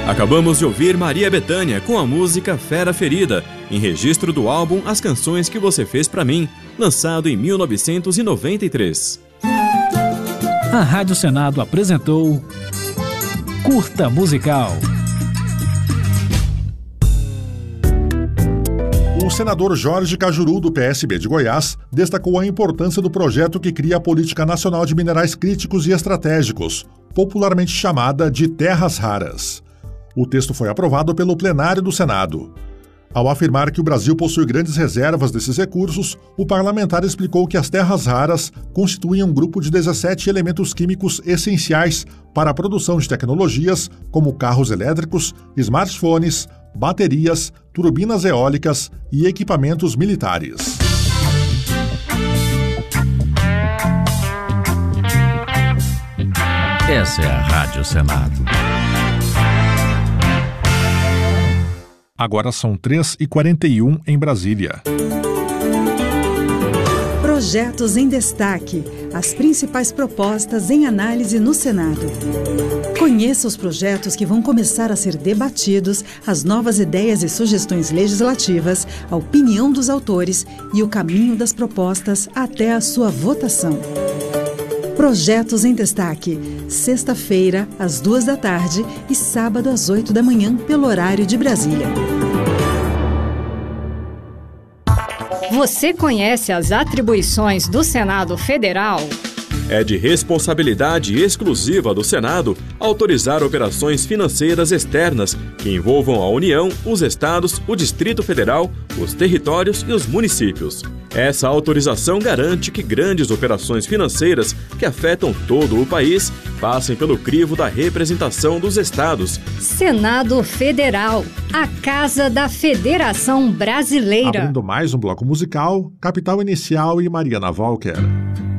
Acabamos de ouvir Maria Bethânia com a música Fera Ferida, em registro do álbum As Canções que Você Fez Pra Mim, lançado em 1993. A Rádio Senado apresentou Curta Musical. O senador Jorge Cajuru, do PSB de Goiás, destacou a importância do projeto que cria a Política Nacional de Minerais Críticos e Estratégicos, popularmente chamada de Terras Raras. O texto foi aprovado pelo plenário do Senado. Ao afirmar que o Brasil possui grandes reservas desses recursos, o parlamentar explicou que as terras raras constituem um grupo de 17 elementos químicos essenciais para a produção de tecnologias como carros elétricos, smartphones, baterias, turbinas eólicas e equipamentos militares. Essa é a Rádio Senado. Agora são 3h41 em Brasília. Projetos em destaque. As principais propostas em análise no Senado. Conheça os projetos que vão começar a ser debatidos, as novas ideias e sugestões legislativas, a opinião dos autores e o caminho das propostas até a sua votação. Projetos em destaque. Sexta-feira, às 14h e sábado, às 8h, pelo horário de Brasília. Você conhece as atribuições do Senado Federal? É de responsabilidade exclusiva do Senado autorizar operações financeiras externas que envolvam a União, os estados, o Distrito Federal, os territórios e os municípios. Essa autorização garante que grandes operações financeiras que afetam todo o país passem pelo crivo da representação dos estados. Senado Federal, a Casa da Federação Brasileira. Abrindo mais um bloco musical, Capital Inicial e Mariana Walker.